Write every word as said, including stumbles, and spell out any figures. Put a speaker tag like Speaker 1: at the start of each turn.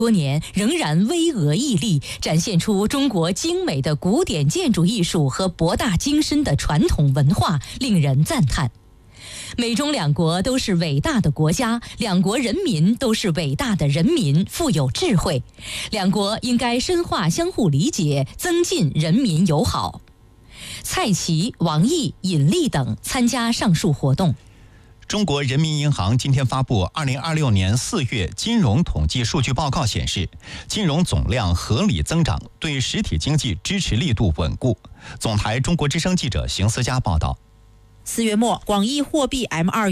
Speaker 1: 多年仍然巍峨屹立，展现出中国精美的古典建筑艺术和博大精深的传统文化，令人赞叹。美中两国都是伟大的国家，两国人民都是伟大的人民，富有智慧。两国应该深化相互理解，增进人民友好。蔡奇、王毅、尹力等参加上述活动。
Speaker 2: 中国人民银行今天发布二零二六年四月金融统计数据报告显示，金融总量合理增长，对实体经济支持力度稳固。总台中国之声记者邢思佳报道。
Speaker 3: 四月末，广义货币 M 二